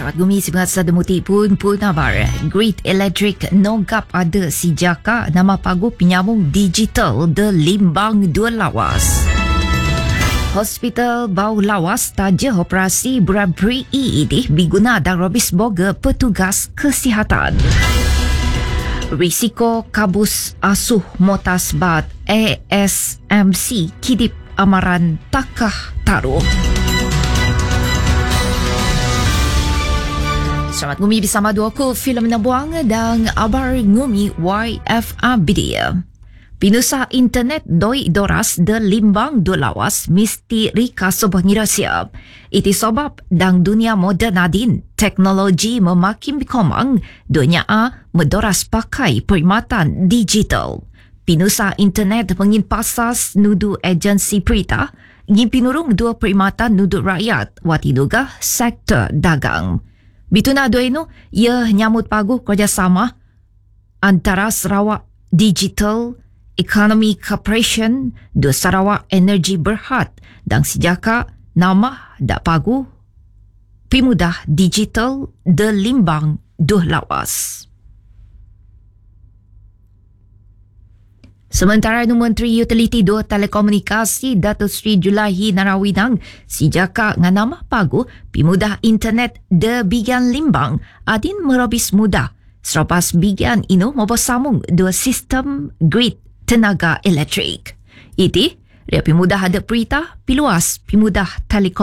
Selamat gumi sebengat sadamuti pun abar. Grid Electric nonggap ada si jaka nama pagu penyambung digital de Limbang dua lawas. Hospital Bau Lawas taja operasi berat-beri ini diguna dan robis boga petugas kesihatan. Risiko kabus asuh motasbat ASMC kidip amaran takah taruh. Selamat ngumi bersama dua ku filem Nabuang dan abar ngumi YFABD. Pinusa internet doi doras de Limbang dua lawas mesti rika sebuah ngirasya. Itu sebab dang dunia moden adin teknologi memakin berkembang dunia medoras pakai perkhidmatan digital. Pinusa internet mengin pasas nudu agensi berita ngin pinurung dua perkhidmatan nudu rakyat wati duga sektor dagang. Bituna dua ini, ia nyamut pagu kerjasama antara Sarawak Digital Economy Corporation dan Sarawak Energy Berhad dan sejaka nama dak pagu Pemudah Digital de Limbang Duh Lawas. Sementara itu Menteri Utiliti Dua Telekomunikasi Datuk Seri Julaihi Narawinang sejaka dengan nama pagu Pemudah Internet de Bigan Limbang adin merobis mudah selepas bigan ino membersambung dua sistem grid tenaga elektrik. Itu dia Pemudah ada berita piluas Pemudah Telekomunikasi